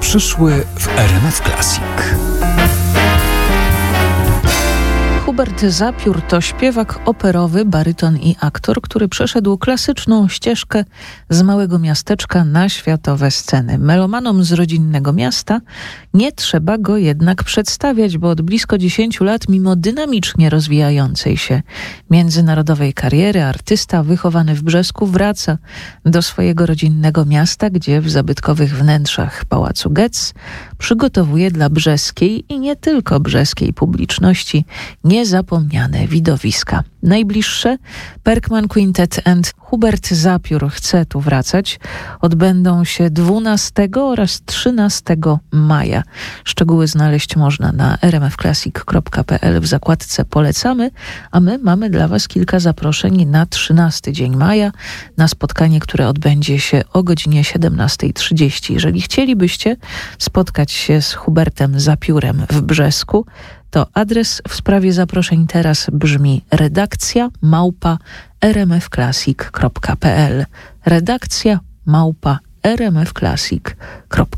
przyszły w RMF Classic. Hubert Zapiór to śpiewak operowy, baryton i aktor, który przeszedł klasyczną ścieżkę z małego miasteczka na światowe sceny. Melomanom z rodzinnego miasta nie trzeba go jednak przedstawiać, bo od blisko 10 lat, mimo dynamicznie rozwijającej się międzynarodowej kariery, artysta wychowany w Brzesku wraca do swojego rodzinnego miasta, gdzie w zabytkowych wnętrzach Pałacu Getz przygotowuje dla brzeskiej i nie tylko brzeskiej publiczności niezapomniane widowiska. Najbliższe Perkman Quintet and Hubert Zapiór chce tu wracać odbędą się 12 oraz 13 maja. Szczegóły znaleźć można na rmfclassic.pl w zakładce Polecamy, a my mamy dla Was kilka zaproszeń na 13 dzień maja na spotkanie, które odbędzie się o godzinie 17:30. Jeżeli chcielibyście spotkać się z Hubertem Zapiórem w Brzesku, to adres w sprawie zaproszeń teraz brzmi redakcja@rmfclassic.pl. redakcja@rmfclassic.pl